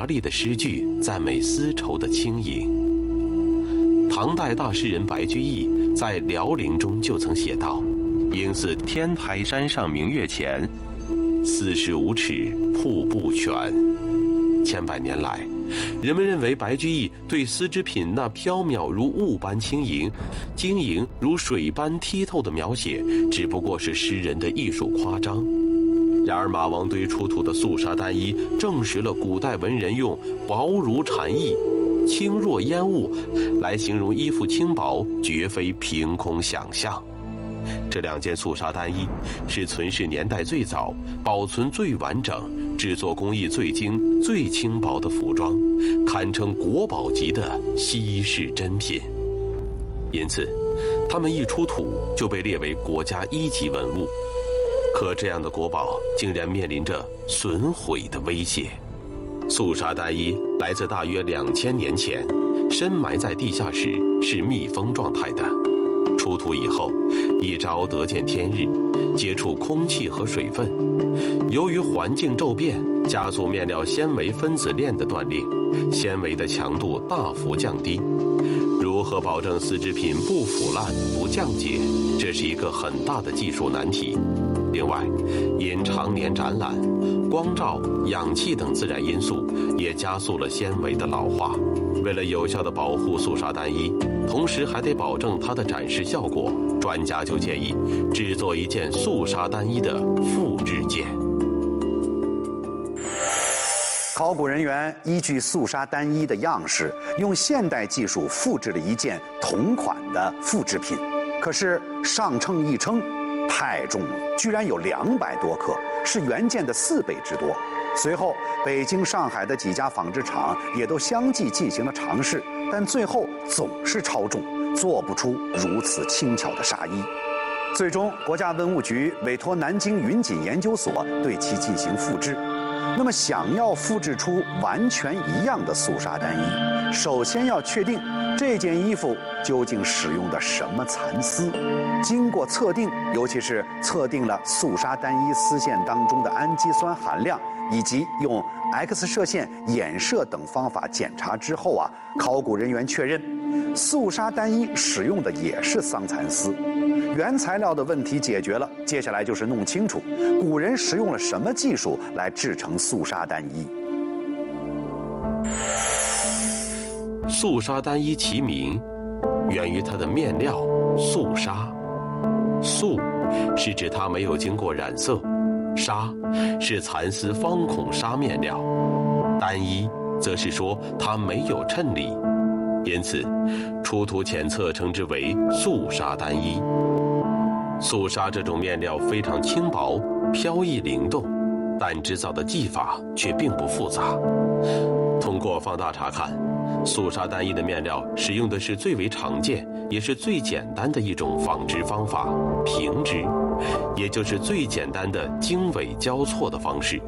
华丽的诗句赞美丝绸的轻盈。唐代大诗人白居易在《辽陵》中就曾写道：“应似天台山上明月前，45尺瀑布泉。”千百年来，人们认为白居易对丝织品那飘渺如雾般轻盈、晶莹如水般剔透的描写，只不过是诗人的艺术夸张。然而马王堆出土的素纱单衣证实了古代文人用薄如蝉翼、轻若烟雾来形容衣服轻薄，绝非凭空想象。这2件素纱单衣是存世年代最早、保存最完整、制作工艺最精、最轻薄的服装，堪称国宝级的稀世珍品。因此，它们一出土就被列为国家1级文物。可这样的国宝竟然面临着损毁的威胁。素纱单衣来自大约2000年前，深埋在地下时是密封状态的。出土以后，一朝得见天日，接触空气和水分，由于环境骤变，加速面料纤维分子链的断裂，纤维的强度大幅降低。如何保证丝织品不腐烂、不降解，这是一个很大的技术难题。另外，因常年展览、光照、氧气等自然因素，也加速了纤维的老化。为了有效地保护素纱单衣，同时还得保证它的展示效果，专家就建议制作一件素纱单衣的复制件。 考古人员依据素纱单衣的样式，用现代技术复制了一件同款的复制品。可是上称一称，太重了，居然有200多克，是原件的4倍之多。随后，北京、上海的几家纺织厂也都相继进行了尝试，但最后总是超重，做不出如此轻巧的纱衣。最终，国家文物局委托南京云锦研究所对其进行复制。那么，想要复制出完全一样的素纱单衣，首先要确定这件衣服究竟使用的什么蚕丝。经过测定，尤其是测定了素纱单衣丝线当中的氨基酸含量，以及用 X 射线衍射等方法检查之后考古人员确认，素纱单衣使用的也是桑蚕丝。原材料的问题解决了，接下来就是弄清楚古人使用了什么技术来制成素纱单衣。 素纱单衣其名源于它的面料素纱。素是指它没有经过染色，纱是蚕丝方孔纱面料，单衣则是说它没有衬里，因此出土检测称之为素纱单衣。素纱这种面料非常轻薄、飘逸灵动，但制造的技法却并不复杂。通过放大查看，素纱单衣的面料使用的是最为常见也是最简单的一种纺织方法——平织，也就是最简单的经纬交错的方式。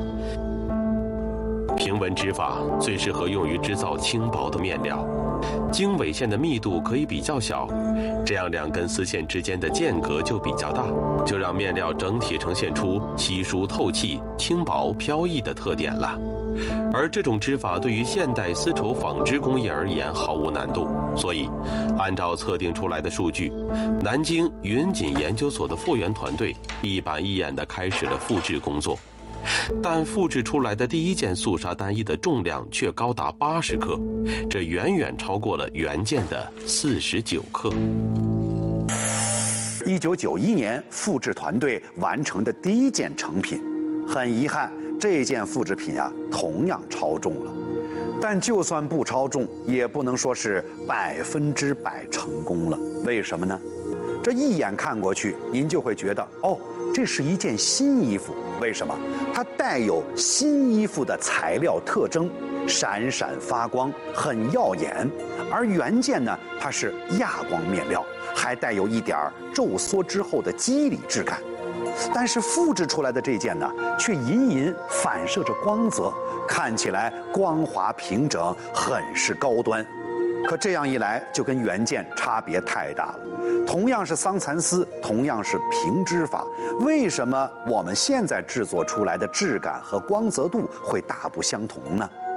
平纹织法最适合用于制造轻薄的面料，经纬线的密度可以比较小，这样2根丝线之间的间隔就比较大，就让面料整体呈现出稀疏透气、轻薄飘逸的特点了。而这种织法对于现代丝绸纺织工业而言毫无难度，所以按照测定出来的数据，南京云锦研究所的复原团队一板一眼地开始了复制工作。但复制出来的第一件素纱单衣的重量却高达80克，这远远超过了原件的49克。 1991年，复制团队完成的第一件成品，很遗憾，这件复制品同样超重了。但就算不超重，也不能说是100%成功了。为什么呢？这一眼看过去，您就会觉得，这是一件新衣服。为什么？它带有新衣服的材料特征，闪闪发光，很耀眼。而原件呢，它是亚光面料，还带有一点皱缩之后的肌理质感。但是复制出来的这件呢，却隐隐反射着光泽，看起来光滑平整，很是高端。可这样一来，就跟原件差别太大了。同样是桑蚕丝，同样是平织法，为什么我们现在制作出来的质感和光泽度会大不相同呢？